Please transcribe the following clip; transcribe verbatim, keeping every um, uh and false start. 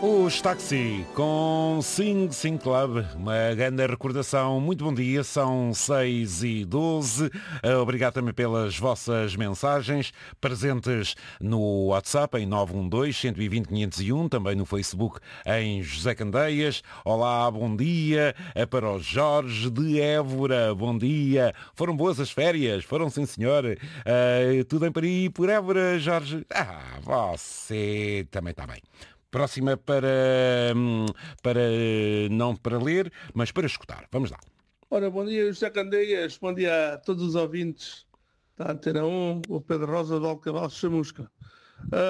Os Taxi com Sing Sing Club, uma grande recordação. Muito bom dia, são seis e doze. Obrigado também pelas vossas mensagens presentes no WhatsApp em nove um dois, um dois zero, quinhentos e um, também no Facebook em José Candeias. Olá, bom dia. É para o Jorge de Évora, bom dia. Foram boas as férias? Foram, sim, senhor. Uh, tudo bem para ir por Évora, Jorge? Ah, você também está bem. Próxima para, para, não para ler, mas para escutar. Vamos lá. Ora, bom dia, José Candeias. Bom dia a todos os ouvintes da Antena um, o Pedro Rosa do Alcabal Chamusca.